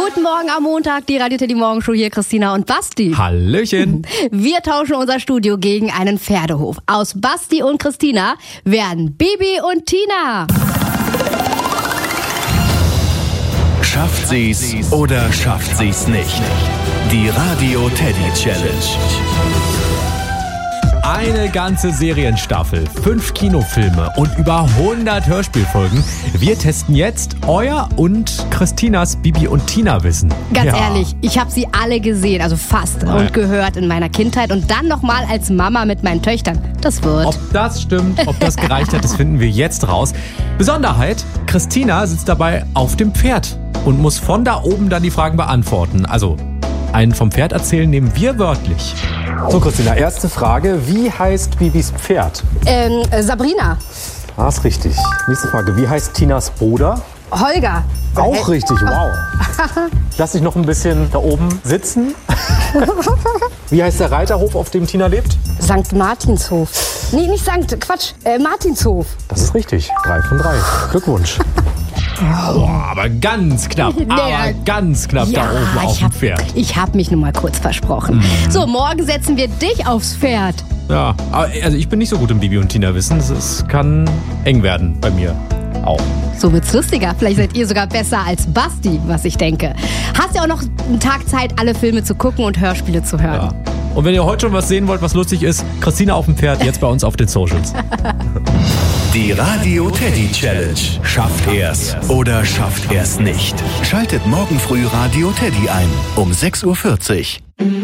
Guten Morgen am Montag, die Radio Teddy Morgenshow, hier Christina und Basti. Hallöchen. Wir tauschen unser Studio gegen einen Pferdehof. Aus Basti und Christina werden Bibi und Tina. Schafft sie's oder schafft sie's nicht? Die Radio Teddy Challenge. Eine ganze Serienstaffel, 5 Kinofilme und über 100 Hörspielfolgen. Wir testen jetzt euer und Christinas Bibi und Tina Wissen. Ganz ehrlich, ich habe sie alle gesehen, also fast, und gehört in meiner Kindheit und dann nochmal als Mama mit meinen Töchtern. Das wird. Ob das stimmt, ob das gereicht hat, das finden wir jetzt raus. Besonderheit, Christina sitzt dabei auf dem Pferd und muss von da oben dann die Fragen beantworten. Also, einen vom Pferd erzählen nehmen wir wörtlich. So, Christina, erste Frage. Wie heißt Bibis Pferd? Sabrina. Ah, ist richtig. Nächste Frage. Wie heißt Tinas Bruder? Holger. Auch richtig, wow. Lass dich noch ein bisschen da oben sitzen. Wie heißt der Reiterhof, auf dem Tina lebt? St. Martinshof. Nee, nicht Sankt, Quatsch, Martinshof. Das ist richtig. 3 von 3. Glückwunsch. Boah, aber ganz knapp, da oben auf dem Pferd. Ich habe mich nur mal kurz versprochen. So, morgen setzen wir dich aufs Pferd. Ja, aber also ich bin nicht so gut im Bibi und Tina Wissen. Es kann eng werden bei mir auch. So wird's lustiger. Vielleicht seid ihr sogar besser als Basti, was ich denke. Hast ja auch noch einen Tag Zeit, alle Filme zu gucken und Hörspiele zu hören. Ja. Und wenn ihr heute schon was sehen wollt, was lustig ist, Christina auf dem Pferd, jetzt bei uns auf den Socials. Die Radio Teddy Challenge. Schafft er's oder schafft er's nicht? Schaltet morgen früh Radio Teddy ein um 6:40 Uhr.